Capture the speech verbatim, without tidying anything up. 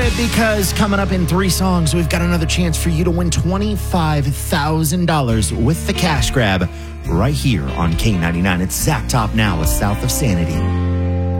it because coming up in three songs, we've got another chance for you to win twenty-five thousand dollars with the cash grab right here on K ninety-nine. It's Zach Top now with South of Sanity.